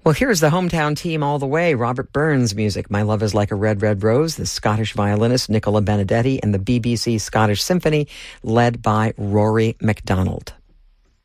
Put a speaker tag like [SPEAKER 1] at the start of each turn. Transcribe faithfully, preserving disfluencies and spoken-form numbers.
[SPEAKER 1] Well, here's the hometown team all the way. Robert Burns music, My Love is Like a Red, Red Rose, the Scottish violinist Nicola Benedetti, and the B B C Scottish Symphony, led by Rory MacDonald.